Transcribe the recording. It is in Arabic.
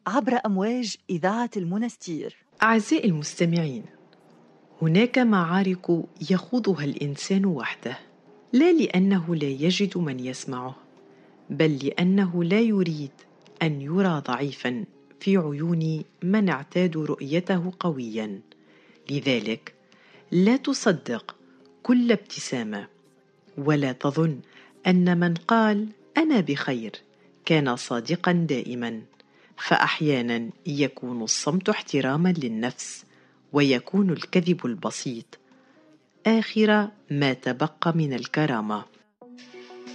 عبر أمواج إذاعة المنستير. أعزائي المستمعين، هناك معارك يخوضها الإنسان وحده، لا لأنه لا يجد من يسمعه، بل لأنه لا يريد أن يرى ضعيفاً في عيون من اعتادوا رؤيته قوياً. لذلك لا تصدق كل ابتسامة، ولا تظن أن من قال أنا بخير كان صادقاً دائماً، فأحياناً يكون الصمت احتراماً للنفس، ويكون الكذب البسيط آخر ما تبقى من الكرامة.